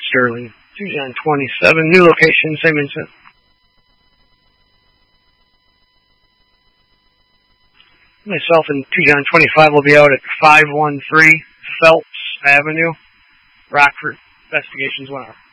Sterling. 2 John 27. New location, St. Vincent. Myself and 2 John 25 will be out at 513 Phelps Avenue, Rockford. Investigations 1 hour.